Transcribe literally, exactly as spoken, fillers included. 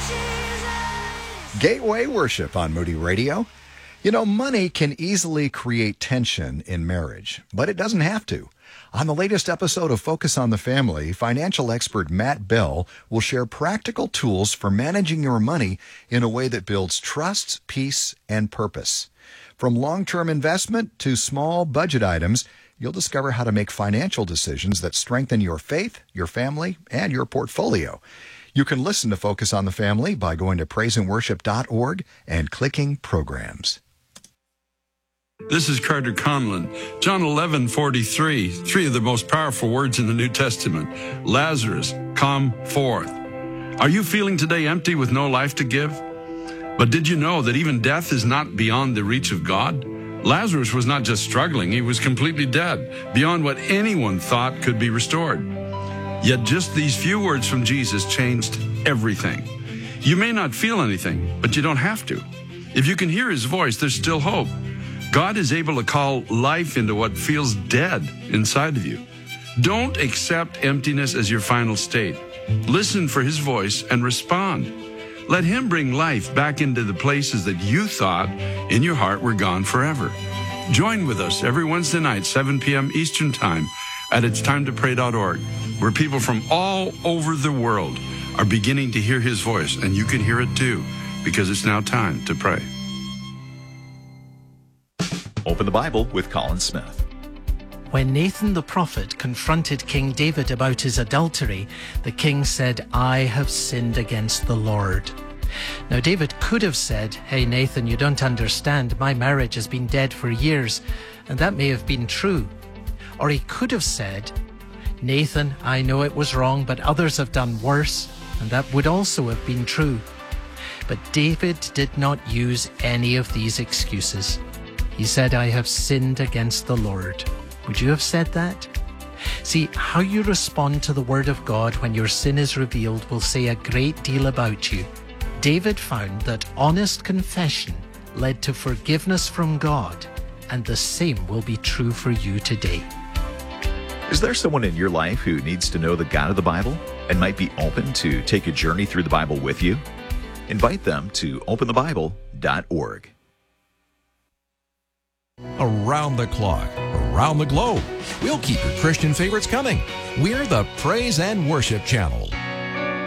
Gateway Worship on Moody Radio. You know, money can easily create tension in marriage, but it doesn't have to. On the latest episode of Focus on the Family, financial expert Matt Bell will share practical tools for managing your money in a way that builds trust, peace, and purpose. From long-term investment to small budget items, you'll discover how to make financial decisions that strengthen your faith, your family, and your portfolio. You can listen to Focus on the Family by going to praise and worship dot org and clicking Programs. This is Carter Conlon. John eleven forty-three, three of the most powerful words in the New Testament. Lazarus, come forth. Are you feeling today empty with no life to give? But did you know that even death is not beyond the reach of God? Lazarus was not just struggling, he was completely dead, beyond what anyone thought could be restored. Yet just these few words from Jesus changed everything. You may not feel anything, but you don't have to. If you can hear his voice, there's still hope. God is able to call life into what feels dead inside of you. Don't accept emptiness as your final state. Listen for his voice and respond. Let him bring life back into the places that you thought in your heart were gone forever. Join with us every Wednesday night, seven p.m. Eastern Time at its time to pray dot org, where people from all over the world are beginning to hear his voice, and you can hear it too, because it's now time to pray. Open the Bible with Colin Smith. When Nathan the prophet confronted King David about his adultery, the king said, "I have sinned against the Lord." Now, David could have said, "Hey, Nathan, you don't understand. My marriage has been dead for years," and that may have been true. Or he could have said, "Nathan, I know it was wrong, but others have done worse," and that would also have been true. But David did not use any of these excuses. He said, "I have sinned against the Lord." Would you have said that? See, how you respond to the Word of God when your sin is revealed will say a great deal about you. David found that honest confession led to forgiveness from God, and the same will be true for you today. Is there someone in your life who needs to know the God of the Bible and might be open to take a journey through the Bible with you? Invite them to open the bible dot org. Around the clock, around the globe, we'll keep your Christian favorites coming. We're the Praise and Worship Channel.